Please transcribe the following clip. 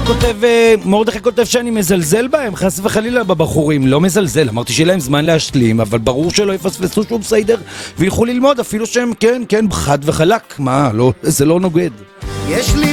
מרדכי כותב שאני מזלזל בהם, חס וחלילה בבחורים. לא מזלזל, אמרתי שיהיה להם זמן להשלים, אבל ברור שלא יפספסו שום סיידר וילכו ללמוד, אפילו שהם כן, חד וחלק. מה, לא, זה לא נוגד. יש לי